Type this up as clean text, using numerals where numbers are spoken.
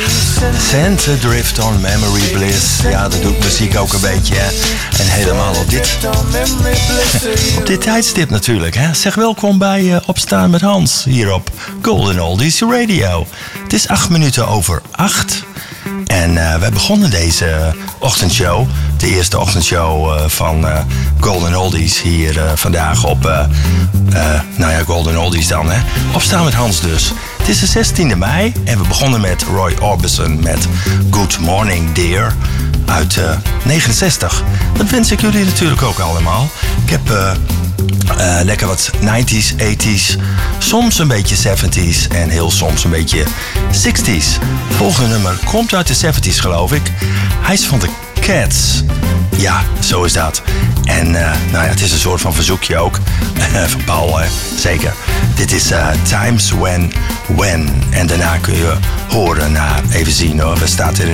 Santa Drift on Memory Bliss. Ja, dat doet muziek ook een beetje, hè. En helemaal op dit tijdstip natuurlijk, hè. Zeg welkom bij Opstaan met Hans, hier op Golden Oldies Radio. Het is 8 minuten over 8. En wij begonnen deze ochtendshow, de eerste ochtendshow van Golden Oldies hier vandaag op, Golden Oldies dan, hè. Opstaan met Hans dus. Het is de 16e mei en we begonnen met Roy Orbison met Good Morning Dear uit 69. Dat wens ik jullie natuurlijk ook allemaal. Ik heb lekker wat 90s, 80s, soms een beetje 70s en heel soms een beetje 60s. Volgende nummer komt uit de 70s, geloof ik. Hij is van de Cats. Ja, zo is dat. En het is een soort van verzoekje ook. Van Paul, zeker. Dit is Times When. En daarna kun je horen naar, even zien hoor, we staat er